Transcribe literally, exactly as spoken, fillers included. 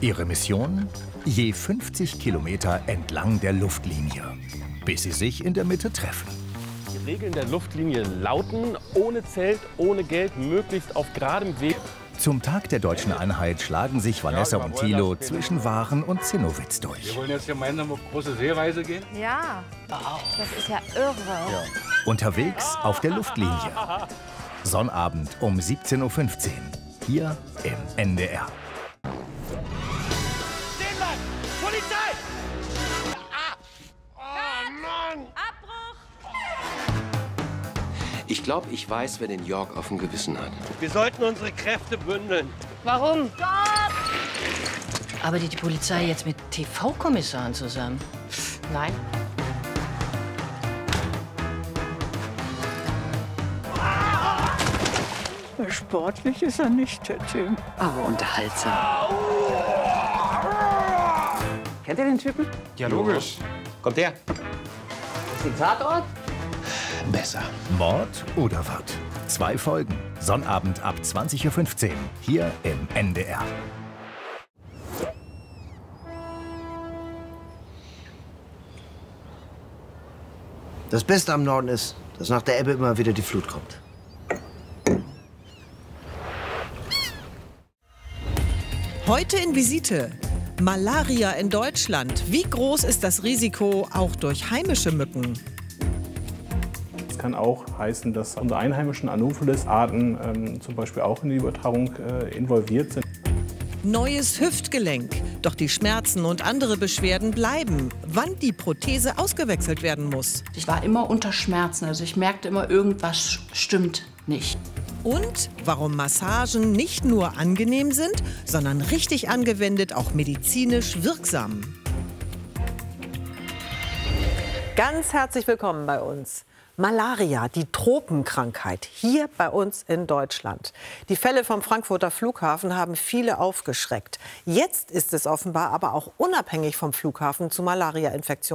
Ihre Mission? Je fünfzig Kilometer entlang der Luftlinie, bis sie sich in der Mitte treffen. Die Regeln der Luftlinie lauten: ohne Zelt, ohne Geld, möglichst auf geradem Weg. Zum Tag der deutschen Einheit schlagen sich Vanessa und Thilo zwischen Waren und Zinnowitz durch. Wir wollen jetzt gemeinsam auf große Seereise gehen? Ja, das ist ja irre. Ja. Unterwegs auf der Luftlinie. Sonnabend um siebzehn Uhr fünfzehn, hier im N D R. Stehen bleiben! Polizei! Ich glaube, ich weiß, wer den York auf dem Gewissen hat. Wir sollten unsere Kräfte bündeln. Warum? Arbeitet die Polizei jetzt mit T V-Kommissaren zusammen? Nein. Sportlich ist er nicht, der Tim. Aber unterhaltsam. Kennt ihr den Typen? Ja, logisch. Kommt her. Ist die Tatort? Besser. Mord oder Wort? Zwei Folgen. Sonnabend ab zwanzig Uhr fünfzehn, hier im N D R. Das Beste am Norden ist, dass nach der Ebbe immer wieder die Flut kommt. Heute in Visite. Malaria in Deutschland. Wie groß ist das Risiko auch durch heimische Mücken? Das kann auch heißen, dass unsere einheimischen Anopheles-Arten ähm, zum Beispiel auch in die Übertragung äh, involviert sind. Neues Hüftgelenk. Doch die Schmerzen und andere Beschwerden bleiben. Wann die Prothese ausgewechselt werden muss. Ich war immer unter Schmerzen. Also ich merkte immer, irgendwas stimmt nicht. Und warum Massagen nicht nur angenehm sind, sondern richtig angewendet auch medizinisch wirksam. Ganz herzlich willkommen bei uns. Malaria, die Tropenkrankheit, hier bei uns in Deutschland. Die Fälle vom Frankfurter Flughafen haben viele aufgeschreckt. Jetzt ist es offenbar aber auch unabhängig vom Flughafen zu Malaria-Infektionen